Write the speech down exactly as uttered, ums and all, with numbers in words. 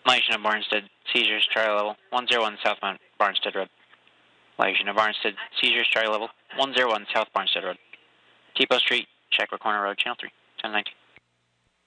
Malaysian of Barnstead, seizures, Charlie level, one zero one southbound Barnstead Road. Malaysian of Barnstead, seizures, Charlie level, one zero one South Barnstead Road. Depot Street, Checkler Corner Road, Channel three, ten nineteen.